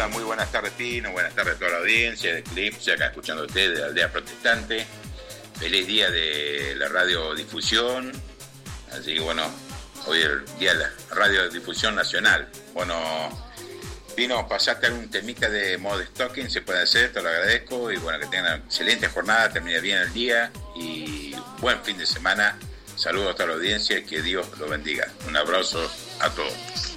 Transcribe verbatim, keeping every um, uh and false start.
Hola, muy buenas tardes, Pino. Buenas tardes a toda la audiencia de Clips, acá escuchando a ustedes de la Aldea Protestante. Feliz día de la radiodifusión. Así que bueno, hoy es el día de la radiodifusión nacional. Bueno, Pino, pasaste algún temita de modo stocking, se puede hacer, te lo agradezco. Y bueno, que tengan una excelente jornada, termine bien el día y buen fin de semana. Saludos a toda la audiencia y que Dios los bendiga. Un abrazo a todos.